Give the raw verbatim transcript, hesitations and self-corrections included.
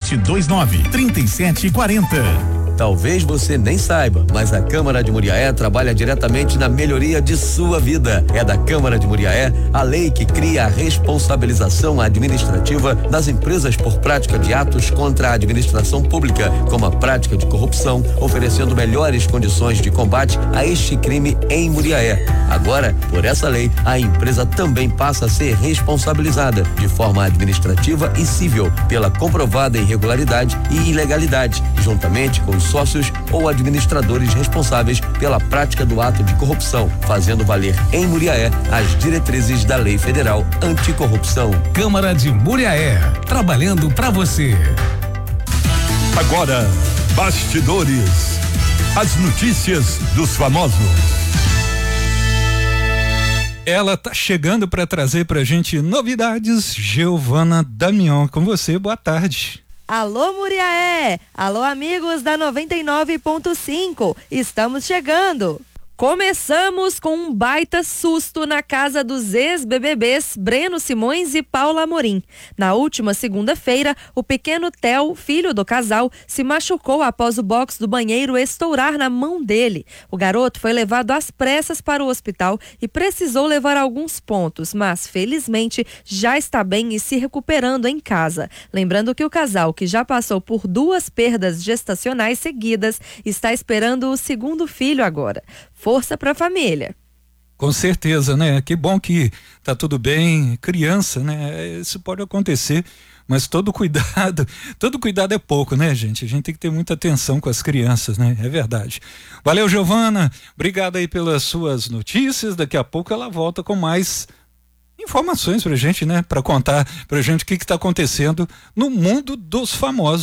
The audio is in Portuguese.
sete dois nove, três sete quatro zero. Talvez você nem saiba, mas a Câmara de Muriaé trabalha diretamente na melhoria de sua vida. É da Câmara de Muriaé a lei que cria a responsabilização administrativa das empresas por prática de atos contra a administração pública, como a prática de corrupção, oferecendo melhores condições de combate a este crime em Muriaé. Agora, por essa lei, a empresa também passa a ser responsabilizada de forma administrativa e civil pela comprovada irregularidade e ilegalidade, juntamente com os sócios ou administradores responsáveis pela prática do ato de corrupção, fazendo valer em Muriaé as diretrizes da Lei Federal Anticorrupção. Câmara de Muriaé, trabalhando pra você. Agora, bastidores, as notícias dos famosos. Ela tá chegando para trazer pra gente novidades. Giovana Damião, com você, boa tarde. Alô Muriaé, alô amigos da noventa e nove ponto cinco, estamos chegando. Começamos com um baita susto na casa dos ex-B B Bs Breno Simões e Paula Amorim. Na última segunda-feira, o pequeno Theo, filho do casal, se machucou após o box do banheiro estourar na mão dele. O garoto foi levado às pressas para o hospital e precisou levar alguns pontos, mas felizmente já está bem e se recuperando em casa. Lembrando que o casal, que já passou por duas perdas gestacionais seguidas, está esperando o segundo filho agora. Força para a família. Com certeza, né? Que bom que tá tudo bem, criança, né? Isso pode acontecer, mas todo cuidado, todo cuidado é pouco, né, gente? A gente tem que ter muita atenção com as crianças, né? É verdade. Valeu, Giovana. Obrigado aí pelas suas notícias. Daqui a pouco ela volta com mais informações pra gente, né? Pra contar pra gente o que que tá acontecendo no mundo dos famosos.